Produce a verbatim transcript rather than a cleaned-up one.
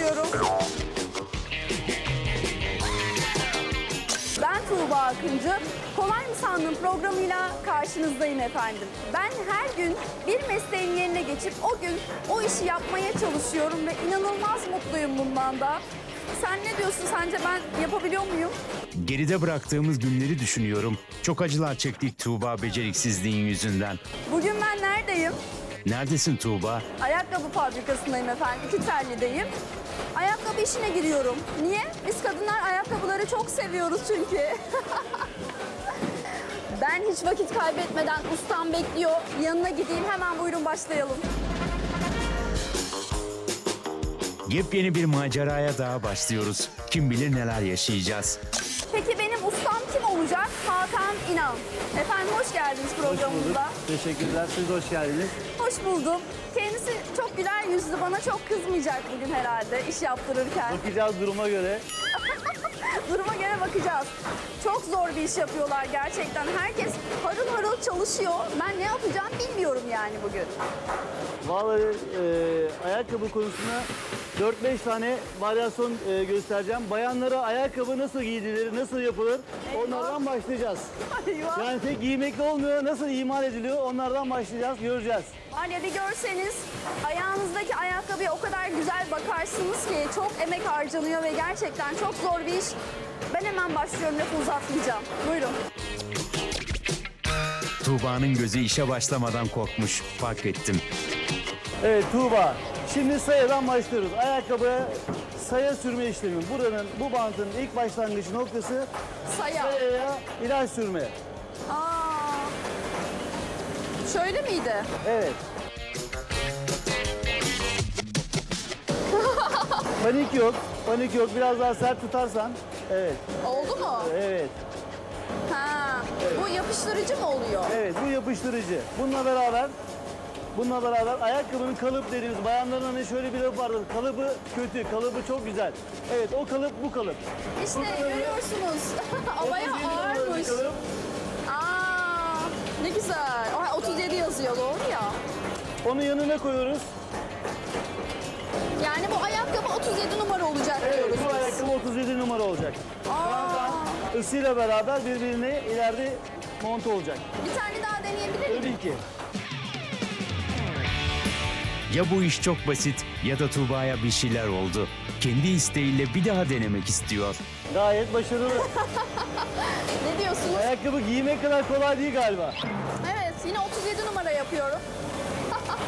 çalışıyorum. Ben Tuğba Akıncı. Kolay mı sandın programıyla karşınızdayım efendim. Ben her gün bir mesleğin yerine geçip o gün o işi yapmaya çalışıyorum ve inanılmaz mutluyum bundan da. Sen ne diyorsun? Sence ben yapabiliyor muyum? Geride bıraktığımız günleri düşünüyorum. Çok acılar çektik Tuğba beceriksizliğin yüzünden. Bugün ben neredeyim? Neredesin Tuğba? Ayakkabı fabrikasındayım efendim. İki tellideyim. Ayakkabı işine giriyorum. Niye? Biz kadınlar ayakkabıları çok seviyoruz çünkü. Ben hiç vakit kaybetmeden ustam bekliyor. Yanına gideyim, hemen buyurun başlayalım. Yepyeni bir maceraya daha başlıyoruz. Kim bilir neler yaşayacağız. Peki benim ustam kim olacak? Hakan İnan. Efendim hoş geldiniz programımıza. Hoş bulduk. Teşekkürler. Siz de hoş geldiniz. Hoş buldum. Kendisi çok güler yüzlü, bana çok kızmayacak bugün herhalde iş yaptırırken. Bakacağız duruma göre. Duruma göre bakacağız. Çok zor bir iş yapıyorlar gerçekten. Herkes harıl harıl çalışıyor. Ben ne yapacağım bilmiyorum yani bugün. Vallahi e, ayakkabı konusunda dört beş tane varyasyon e, göstereceğim. Bayanlara ayakkabı nasıl giydirir, nasıl yapılır onlardan başlayacağız. Eyvah. Yani tek giymekle olmuyor, nasıl imal ediliyor onlardan başlayacağız, göreceğiz. Var ya, bir görseniz ayağınızdaki ayakkabıya o kadar güzel bakarsınız ki çok emek harcanıyor ve gerçekten çok zor bir iş. Ben hemen başlıyorum, lafı uzatmayacağım. Buyurun. Tuğba'nın gözü işe başlamadan korkmuş, fark ettim. Evet Tuğba, şimdi sayadan başlıyoruz. Ayakkabıya saya sürme işlemi. Buranın, bu bantın ilk başlangıç noktası Saya. sayaya ilaç sürme. Aa, şöyle miydi? Evet. Panik yok, panik yok. Biraz daha sert tutarsan. Evet, Oldu mu? evet, Ha, bu yapıştırıcı mı oluyor? evet. Bu yapıştırıcı. Bununla beraber, bununla beraber ayakkabının kalıp dediğimiz, bayanların hani şöyle bir lafı vardır. Kalıbı kötü, kalıbı çok güzel. Evet, o kalıp bu kalıp. İşte Bu kalıbı- görüyorsunuz. Bayağı otuz yedi numaralı ağırmış. kalıp. Aa, ne güzel. Aa, otuz yedi yazıyor, doğru ya. Onu yanına koyuyoruz. Yani bu ayakkabı otuz yedi numara olacak Evet, diyoruz bu biz. ayakkabı otuz yedi numara olacak. Aa, Isıyla beraber birbirine ileride monte olacak. bir tane daha deneyebilir miyim? Tabii ki. Ya bu iş çok basit ya da Tuğba'ya bir şeyler oldu. Kendi isteğiyle bir daha denemek istiyor. Gayet başarılı. Ne diyorsunuz? Ayakkabı giymek kadar kolay değil galiba. Evet, yine otuz yedi numara yapıyorum.